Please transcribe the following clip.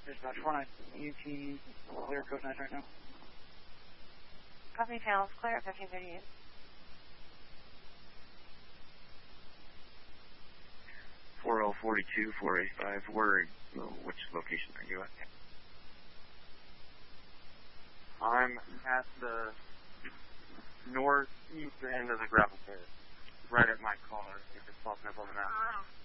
Dispatch 49, ET, clear code 9 right now. Copy, panels clear at 1538. 4042, 485, which location are you at? I'm at the northeast end of the gravel pit, right at my car, if it's popping up on the map.